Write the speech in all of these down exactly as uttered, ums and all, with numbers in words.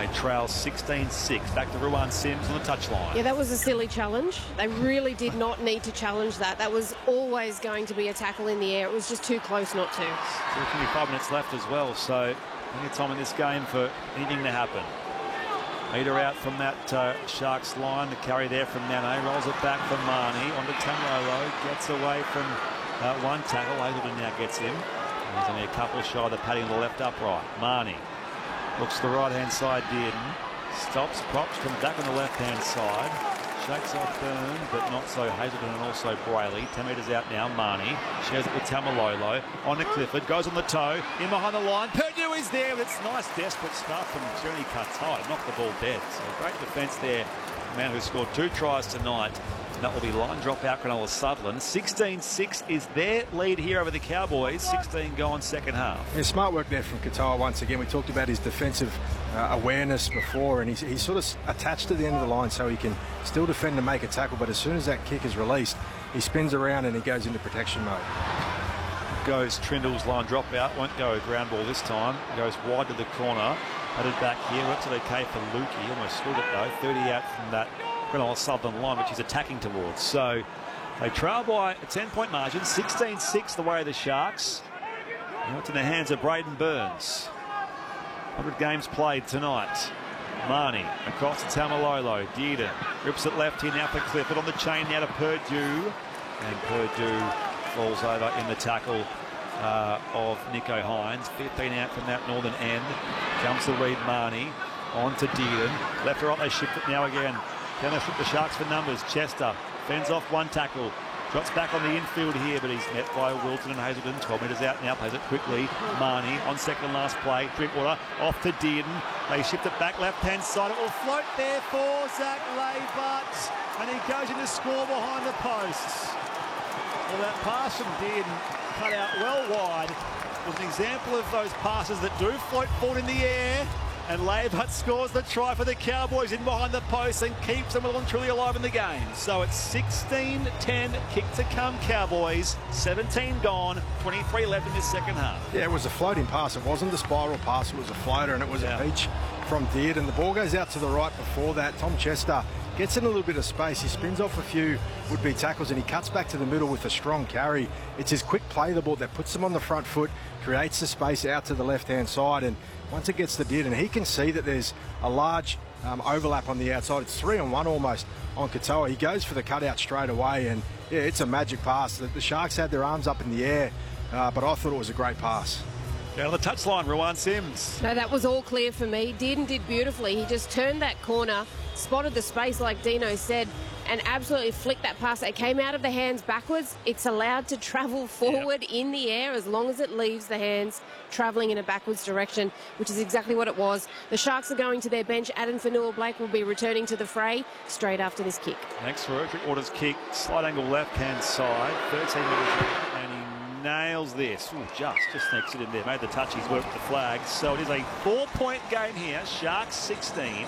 They trail sixteen six. Back to Ruan Sims on the touchline. Yeah, that was a silly challenge. They really did not need to challenge that. That was always going to be a tackle in the air. It was just too close not to. Still twenty-five minutes left as well, so plenty of time in this game for anything to happen. Meter out from that uh, Sharks line. The carry there from Nane. Rolls it back for Marnie. On to Tamalolo. Gets away from uh, one tackle. Hazelton now gets him. He's only a couple shy of the padding on the left upright. Marnie looks to the right-hand side. Dearden stops, props, comes back on the left-hand side. Shakes off Byrne, but not so Hazelton and also Brayley. ten metres out now, Marnie. Shares it with Tamalolo. On to Clifford, goes on the toe, in behind the line. Purdue is there, but it's nice, desperate stuff from Journey Katai. Knocked the ball dead. So great defence there. The man who scored two tries tonight. And that will be line drop out, Cronulla Sutherland. sixteen six is their lead here over the Cowboys. sixteen gone second half. Yeah, smart work there from Katoa once again. We talked about his defensive uh, awareness before, and he's, he's sort of attached to the end of the line so he can still defend and make a tackle, but as soon as that kick is released, he spins around and he goes into protection mode. Goes Trindle's line drop out. Won't go ground ball this time. Goes wide to the corner. Headed back here. That's okay for Lukey. Almost scored it though. thirty out from that Cronulla Southern line, which he's attacking towards. So they trail by a ten-point margin. sixteen six the way of the Sharks. Now it's in the hands of Braden Burns. one hundred games played tonight. Marnie across to Tamalolo. Dearden rips it left here now for Clifford. On the chain now to Purdue. And Purdue falls over in the tackle uh, of Nico Hines. fifteen out from that northern end. Jumps the lead, Marnie. On to Dearden. Left to right, they shift it now again. Can they flip the Sharks for numbers? Chester fends off one tackle. Drops back on the infield here, but he's met by Wilton and Hazelton. twelve metres out now, plays it quickly. Marnie on second last play. Drinkwater off to Dearden. They shift it back left-hand side. It will float there for Zach Laybutt. And he goes in to score behind the posts. Well, that pass from Dearden cut out well wide. Was an example of those passes that do float forward in the air. And Laybutt scores the try for the Cowboys in behind the post and keeps them well and truly alive in the game. So it's sixteen ten, kick to come Cowboys, seventeen gone, twenty-three left in this second half. Yeah, it was a floating pass. It wasn't a spiral pass, it was a floater, and it was yeah. a peach from Dearden. The ball goes out to the right before that. Tom Chester gets in a little bit of space. He spins off a few would-be tackles and he cuts back to the middle with a strong carry. It's his quick play the ball that puts him on the front foot, creates the space out to the left-hand side, and once it gets to Dearden, he can see that there's a large um, overlap on the outside. It's three on one almost on Katoa. He goes for the cutout straight away, and yeah, it's a magic pass. The, the Sharks had their arms up in the air, uh, but I thought it was a great pass. Down on the touchline, Ruan Sims. No, that was all clear for me. Dearden did beautifully. He just turned that corner, spotted the space like Dino said, and absolutely flicked that pass. It came out of the hands backwards. It's allowed to travel forward yep. in the air as long as it leaves the hands travelling in a backwards direction, which is exactly what it was. The Sharks are going to their bench. Adam Fanua-Blake will be returning to the fray straight after this kick. Next for Drinkwater's kick, slight angle left-hand side, thirteen metres, and he nails this. Ooh, just, just sneaks it in there. Made the touch, he's worked with the flags. So it is a four-point game here. Sharks sixteen.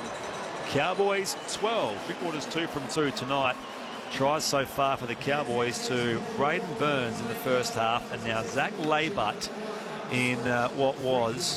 Cowboys twelve. Drinkwater's two from two tonight. Tries so far for the Cowboys to Braden Burns in the first half, and now Zach Laybutt in uh, what was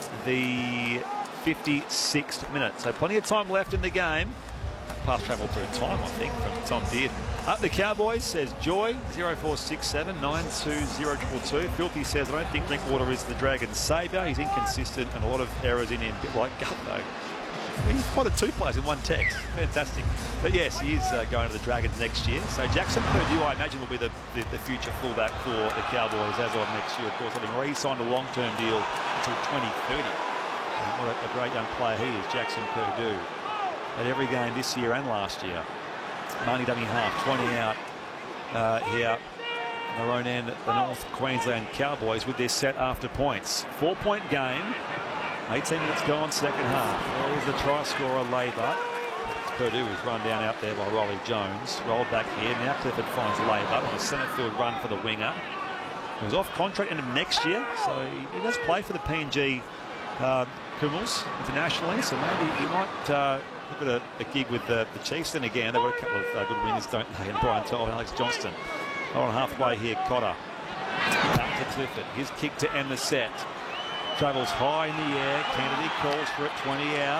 the fifty-sixth minute. So plenty of time left in the game. Pass travel through time, I think, from Tom Dearden. Up the Cowboys, says Joy, zero four six seven nine two zero two two. Filthy says, I don't think Drinkwater is the Dragons' saviour. He's inconsistent and a lot of errors in him, a bit like Gutho. He's spotted two players in one text. Fantastic. But yes, he is uh, going to the Dragons next year. So Jackson Purdue, I imagine, will be the, the, the future fullback for the Cowboys as of next year. Of course, having re-signed a long-term deal until twenty thirty. And what a, a great young player he is, Jackson Purdue. At every game this year and last year. Marnie dummy half, twenty out uh, here on their own end, the North Queensland Cowboys with their set after points. Four-point game. eighteen minutes gone, second half. There's the try scorer, Laybutt. Purdue is run down out there by Riley Jones. Rolled back here. Now Clifford finds Laybutt on a centre field run for the winger. He was off contract end of next year, so he, he does play for the P N G uh, Pumas internationally, so maybe he might uh, look at a, a gig with the, the Chiefs. Then again, they've got a couple of uh, good wingers, don't they? And Brian Toll and Alex Johnston. On halfway here, Cotter. Back to Clifford. His kick to end the set. Travels high in the air. Kennedy calls for it, twenty out.